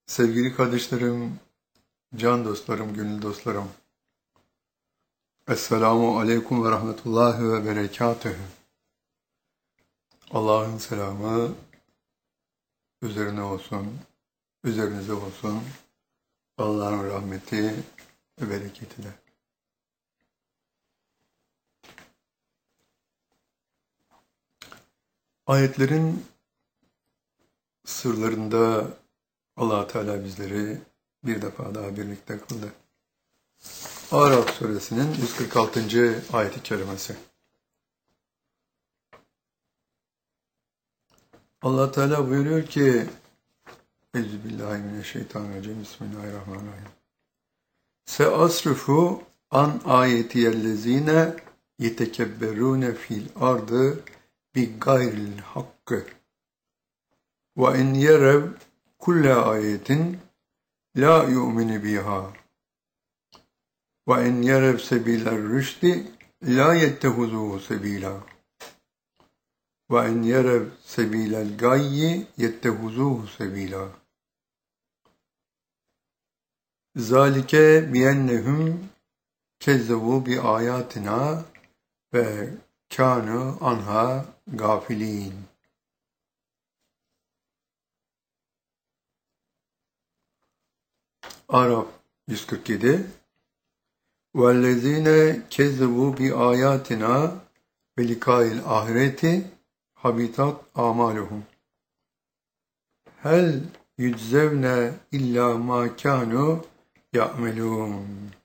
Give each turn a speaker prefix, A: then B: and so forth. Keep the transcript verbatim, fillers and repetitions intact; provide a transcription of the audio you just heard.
A: Sevgili kardeşlerim, can dostlarım, gönül dostlarım. Esselamu Aleyküm ve Rahmetullahi ve Berekatühü. Allah'ın selamı üzerine olsun, üzerinize olsun. Allah'ın rahmeti ve bereketi de. Ayetlerin sırlarında Allah Teala bizleri bir defa daha birlikte kıldı. Araf suresinin yüz kırk altıncı ayet-i kerimesi. Allah Teala buyuruyor ki: Euzubillahimineşşeytanirracim. Bismillahirrahmanirrahim. Seasrifu an ayetiyellezine yetekebberune fil ardı bi gayril hakkı ve en yerev kulle ayetin la yu'minu biha ve en yerev sebiler rüşdi la yettehuzuhu sebila ve en yerev sebilel gayyi yettehuzuhu sebila. Zalike biyennehum kezzebu bi ayatina ve kânû anha gafilin. Araf yüz kırk yedi. Vellezîne kezzebu bi ayatina ve likâil ahireti habitat amaluhum. Hel yüczevne illa ma kânû ya'melûn.